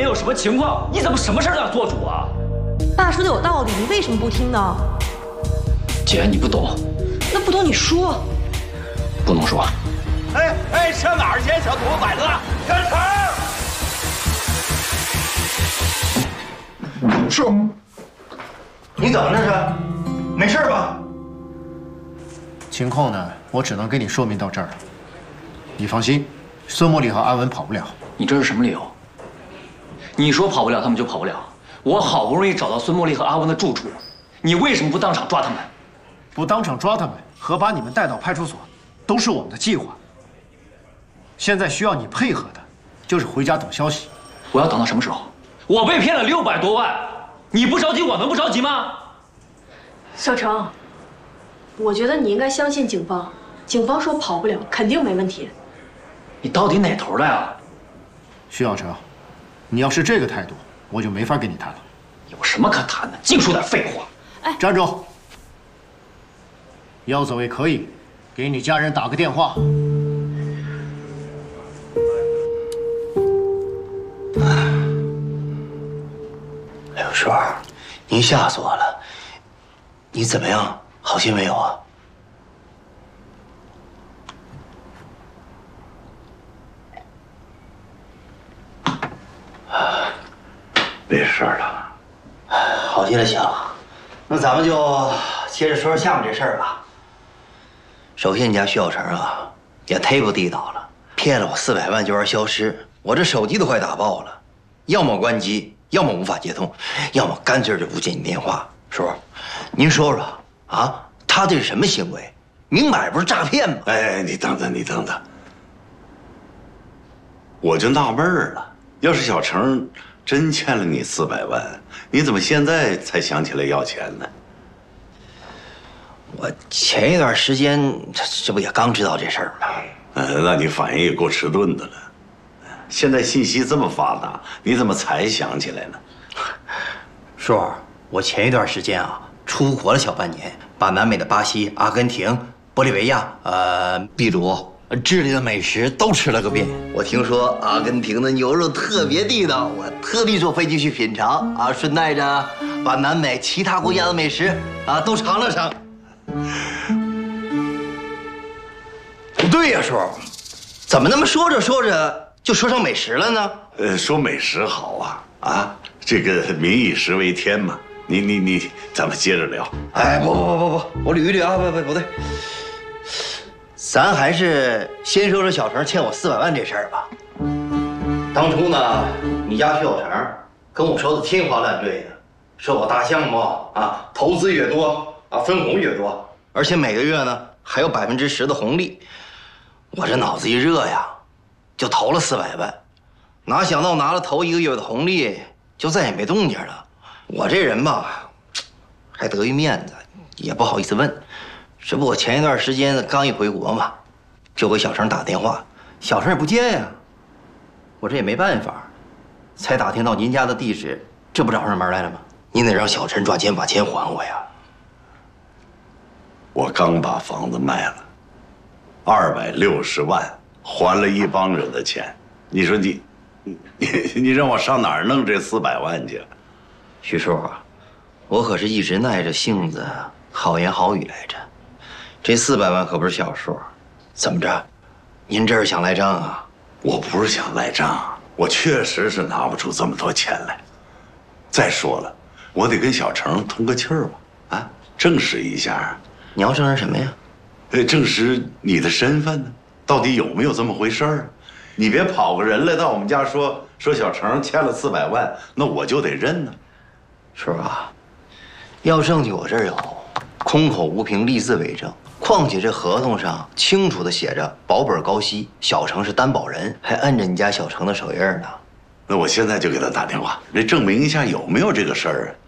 面有什么情况，你怎么什么事都要做主啊？ 爸说的有道理，你为什么不听呢？ 姐，你不懂。 那不懂你说。 不能说。 哎，上哪儿去，小土摆子？干成！ 是，你怎么了？这是，没事吧？情况呢，我只能跟你说明到这儿了。你放心，孙茉莉和阿文跑不了。 你这是什么理由？你说跑不了，他们就跑不了。我好不容易找到孙茉莉和阿文的住处，你为什么不当场抓他们？ 不当场抓他们和把你们带到派出所，都是我们的计划。现在需要你配合的，就是回家等消息。 我要等到什么时候？我被骗了600多万，你不着急，我能不着急吗？ 小程，我觉得你应该相信警方，警方说跑不了，肯定没问题。 你到底哪头的呀？ 徐小成，你要是这个态度，我就没法跟你谈了。 有什么可谈的？净说点废话。 哎， 站住！要走也可以，给你家人打个电话。 哎呦，叔儿，您吓死我了！你怎么样？好些没有啊？ 没事了， 好些了，行。那咱们就接着说说下面这事儿吧。首先，你家徐小成啊，也忒不地道了，骗了我400万就玩消失，我这手机都快打爆了，要么关机，要么无法接通，要么干脆就不接你电话。叔，您说说啊，他这是什么行为？明摆不是诈骗吗？ 哎，你等等，你等等，我就纳闷了，要是小程真欠了你400万，你怎么现在才想起来要钱呢？ 我前一段时间这不也刚知道这事儿吗？ 那你反应也够迟钝的了。现在信息这么发达，你怎么才想起来呢？ 叔，我前一段时间啊出国了小半年，把南美的巴西、阿根廷、玻利维亚、秘鲁、智利的美食都吃了个遍。我听说阿根廷的牛肉特别地道，我特地坐飞机去品尝啊，顺带着把南美其他国家的美食啊都尝了尝。不对呀，叔，怎么那么说着说着就说上美食了呢？ 说美食好啊，这个民以食为天嘛。你，咱们接着聊。 哎，不，我捋一捋啊，不对，咱还是先说说小程欠我400万这事儿吧。当初呢，你家徐小成跟我说的天花乱坠的，说我大项目啊，投资越多啊，分红越多，而且每个月呢还有10%的红利。我这脑子一热呀，就投了400万，哪想到拿了头1个月的红利，就再也没动静了。我这人吧，还得意面子，也不好意思问。这不我前一段时间刚一回国嘛，就给小程打电话，小程也不接呀。我这也没办法，才打听到您家的地址，这不找上门来了吗？您得让小陈抓紧把钱还我呀。 我刚把房子卖了，260万，还了一帮人的钱。你说你让我上哪儿弄这400万去？ 徐叔啊，我可是一直耐着性子，好言好语来着。这400万可不是小数。怎么着，您这是想赖账啊？ 我不是想赖账，我确实是拿不出这么多钱来。再说了，我得跟小程通个气儿吧，啊，证实一下。 你要证实什么呀？ 证实你的身份呢？到底有没有这么回事儿？你别跑个人来到我们家说小程欠了400万，那我就得认呢。 叔啊，要证据我这儿有，空口无凭，立字为证。况且这合同上清楚地写着保本高息，小程是担保人，还摁着你家小程的手印呢。 那我现在就给他打电话，这证明一下有没有这个事儿啊？